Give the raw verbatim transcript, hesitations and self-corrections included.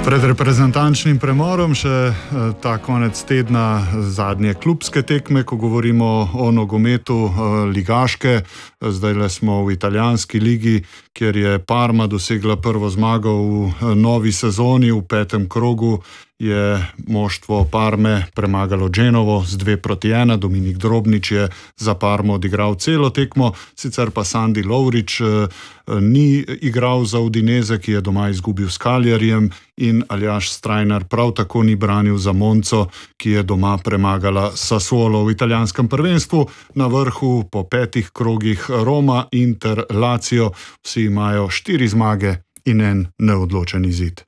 Pred reprezentančnim premorom še ta konec tedna zadnje klubske tekme, ko govorimo o nogometu ligaške. Zdajle smo v italijanski ligi, kjer je Parma dosegla prvo zmago v novi sezoni. V petem krogu je moštvo Parme premagalo Genovo z dve proti ena. Dominik Drobnič je za Parmo odigral celo tekmo, sicer pa Sandi Lovrič ni igral za Udinese, ki je doma izgubil s Cagliarijem, in Aljaž Strajnar prav tako ni branil za Monco, ki je doma premagala Sassuolo. V italijanskem prvenstvu na vrhu po petih krogih Roma, Inter, Lazio, vsi imajo štiri zmage in en neodločen izid.